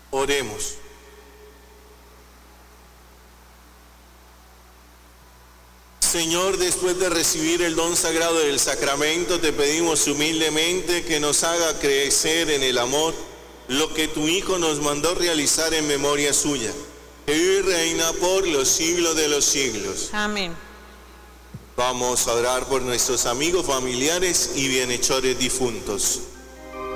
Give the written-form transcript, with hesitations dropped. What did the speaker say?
Oremos. Señor, después de recibir el don sagrado del sacramento, te pedimos humildemente que nos haga crecer en el amor, lo que tu Hijo nos mandó realizar en memoria suya, que vive y reina por los siglos de los siglos. Amén. Vamos a orar por nuestros amigos, familiares y bienhechores difuntos.